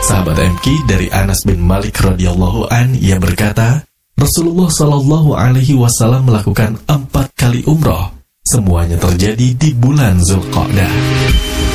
Sahabat MK, dari Anas bin Malik radhiyallahu an, ia berkata, Rasulullah Shallallahu Alaihi Wasallam melakukan 4 kali umroh. Semuanya terjadi di bulan Zulqa'dah.